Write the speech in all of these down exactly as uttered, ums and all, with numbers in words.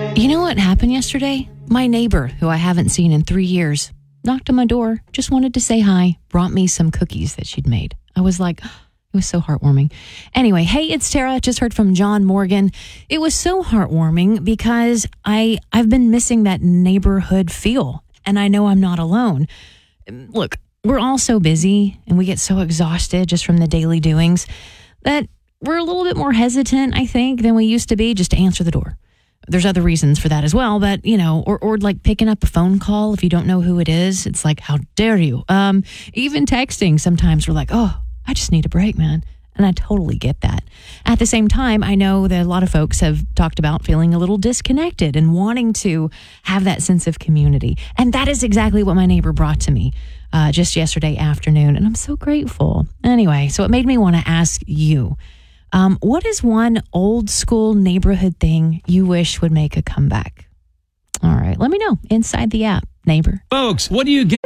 You know what happened yesterday? My neighbor, who I haven't seen in three years, knocked on my door, just wanted to say hi, brought me some cookies that she'd made. I was like, it was so heartwarming. Anyway, hey, it's Tara. Just heard from John Morgan. It was so heartwarming because I, I've been missing that neighborhood feel, and I know I'm not alone. Look, we're all so busy, and we get so exhausted just from the daily doings that we're a little bit more hesitant, I think, than we used to be just to answer the door. There's other reasons for that as well, but, you know, or, or like picking up a phone call if you don't know who it is. It's like, how dare you? Um, even texting, sometimes we're like, oh, I just need a break, man. And I totally get that. At the same time, I know that a lot of folks have talked about feeling a little disconnected and wanting to have that sense of community. And that is exactly what my neighbor brought to me uh, just yesterday afternoon. And I'm so grateful. Anyway, so it made me want to ask you, Um, what is one old school neighborhood thing you wish would make a comeback? All right, let me know inside the app, neighbor. Folks, what do you get?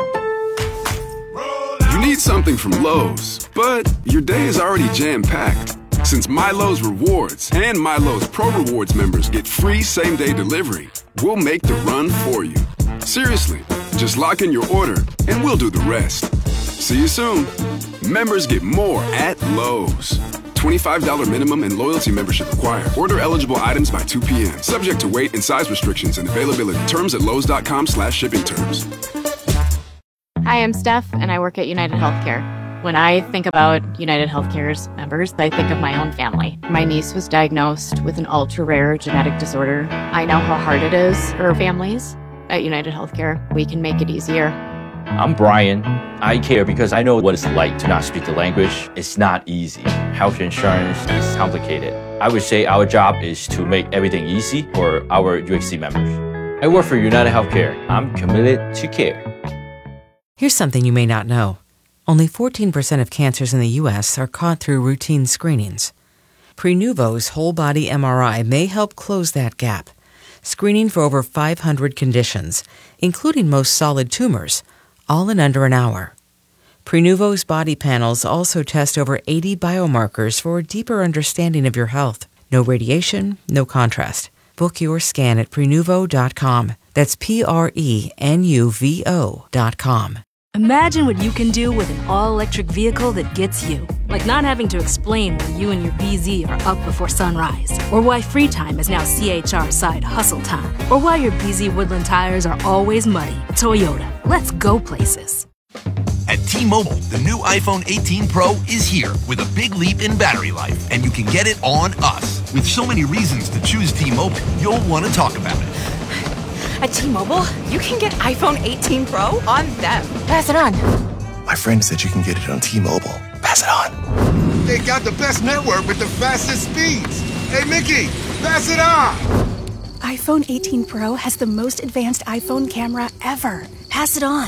You need something from Lowe's, but your day is already jam-packed. Since MyLowe's Rewards and MyLowe's Pro Rewards members get free same-day delivery, we'll make the run for you. Seriously, just lock in your order and we'll do the rest. See you soon. Members get more at Lowe's. twenty-five dollars minimum and loyalty membership required. Order eligible items by two p.m. Subject to weight and size restrictions and availability. Terms at lowes.com slash shipping terms. Hi, I'm Steph, and I work at United Healthcare. When I think about United Healthcare's members, I think of my own family. My niece was diagnosed with an ultra-rare genetic disorder. I know how hard it is for families. At United Healthcare, we can make it easier. I'm Brian. I care because I know what it's like to not speak the language. It's not easy. Health insurance is complicated. I would say our job is to make everything easy for our U H C members. I work for United Healthcare. I'm committed to care. Here's something you may not know. Only fourteen percent of cancers in the U S are caught through routine screenings. Prenuvo's whole-body M R I may help close that gap, screening for over five hundred conditions, including most solid tumors, all in under an hour. Prenuvo's body panels also test over eighty biomarkers for a deeper understanding of your health. No radiation, no contrast. Book your scan at Prenuvo dot com. That's P R E N U V O dot com. Imagine what you can do with an all-electric vehicle that gets you. Like not having to explain why you and your B Z are up before sunrise. Or why free time is now C H R side hustle time. Or why your B Z Woodland tires are always muddy. Toyota, let's go places. At T-Mobile, the new iPhone eighteen Pro is here with a big leap in battery life. And you can get it on us. With so many reasons to choose T-Mobile, you'll want to talk about it. At T-Mobile, you can get iPhone eighteen Pro on them. Pass it on. My friend said you can get it on T-Mobile. Pass it on. They got the best network with the fastest speeds. Hey, Mickey, pass it on. iPhone eighteen Pro has the most advanced iPhone camera ever. Pass it on.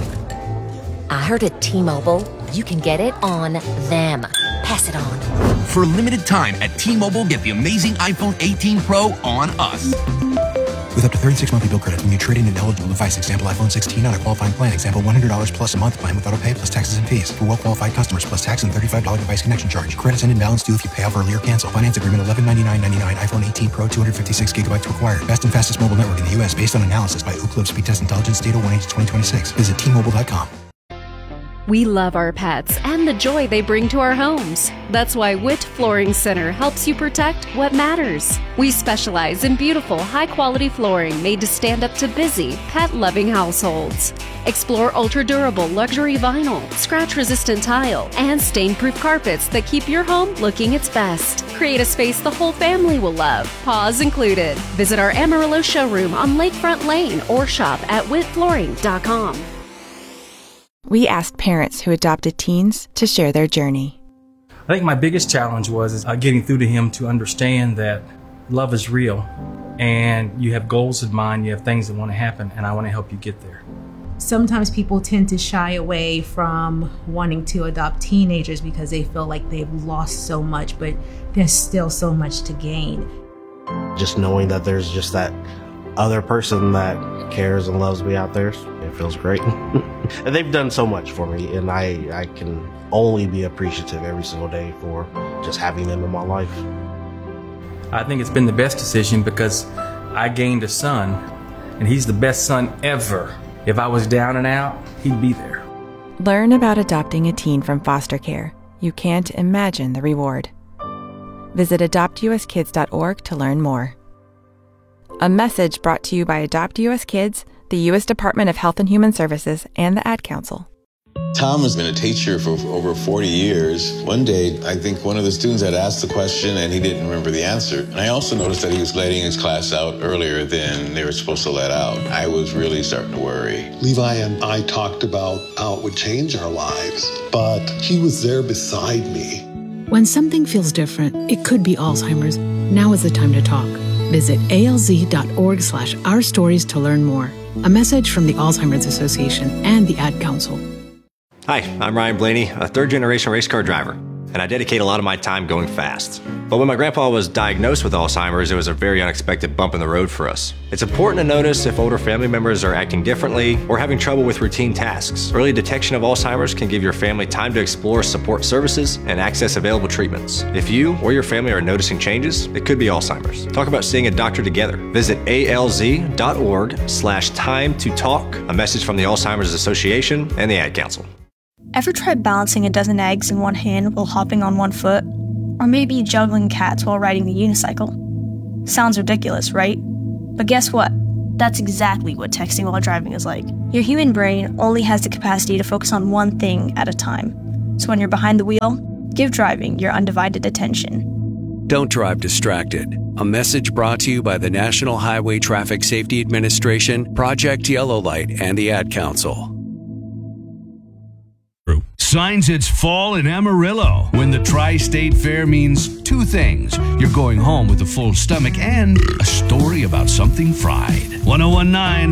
I heard at T-Mobile, you can get it on them. Pass it on. For a limited time at T-Mobile, get the amazing iPhone eighteen Pro on us. With up to thirty-six monthly bill credits when you trade in an eligible device. Example iPhone sixteen on a qualifying plan. Example one hundred dollars plus a month plan with auto pay plus taxes and fees. For well-qualified customers plus tax and thirty-five dollars device connection charge. Credits and imbalance due if you pay off early or cancel. Finance agreement eleven ninety-nine ninety-nine. iPhone eighteen Pro two hundred fifty-six gigabytes required. Best and fastest mobile network in the U S based on analysis by Ookla Speed Test Intelligence Data one H twenty twenty-six. Visit T Mobile dot com. We love our pets and the joy they bring to our homes. That's why Witt Flooring Center helps you protect what matters. We specialize in beautiful, high-quality flooring made to stand up to busy, pet-loving households. Explore ultra-durable luxury vinyl, scratch-resistant tile, and stain-proof carpets that keep your home looking its best. Create a space the whole family will love, paws included. Visit our Amarillo showroom on Lakefront Lane or shop at witt flooring dot com. We asked parents who adopted teens to share their journey. I think my biggest challenge was is, uh, getting through to him to understand that love is real and you have goals in mind, you have things that want to happen, and I want to help you get there. Sometimes people tend to shy away from wanting to adopt teenagers because they feel like they've lost so much, but there's still so much to gain. Just knowing that there's just that other person that cares and loves me out there, it feels great. And they've done so much for me, and I, I can only be appreciative every single day for just having them in my life. I think it's been the best decision because I gained a son, and he's the best son ever. If I was down and out, he'd be there. Learn about adopting a teen from foster care. You can't imagine the reward. Visit adopt u s kids dot org to learn more. A message brought to you by Adopt U S Kids, the U S Department of Health and Human Services, and the Ad Council. Tom has been a teacher for over forty years. One day, I think one of the students had asked the question and he didn't remember the answer. And I also noticed that he was letting his class out earlier than they were supposed to let out. I was really starting to worry. Levi and I talked about how it would change our lives, but he was there beside me. When something feels different, it could be Alzheimer's. Now is the time to talk. Visit A L Z dot org slash our stories to learn more. A message from the Alzheimer's Association and the Ad Council. Hi, I'm Ryan Blaney, a third-generation race car driver, and I dedicate a lot of my time going fast. But when my grandpa was diagnosed with Alzheimer's, it was a very unexpected bump in the road for us. It's important to notice if older family members are acting differently or having trouble with routine tasks. Early detection of Alzheimer's can give your family time to explore support services and access available treatments. If you or your family are noticing changes, it could be Alzheimer's. Talk about seeing a doctor together. Visit A L Z dot org slash time to talk, a message from the Alzheimer's Association and the Ad Council. Ever tried balancing a dozen eggs in one hand while hopping on one foot? Or maybe juggling cats while riding the unicycle? Sounds ridiculous, right? But guess what? That's exactly what texting while driving is like. Your human brain only has the capacity to focus on one thing at a time. So when you're behind the wheel, give driving your undivided attention. Don't drive distracted. A message brought to you by the National Highway Traffic Safety Administration, Project Yellow Light, and the Ad Council. Signs it's fall in Amarillo when the Tri-State Fair means two things. You're going home with a full stomach and a story about something fried. ten nineteen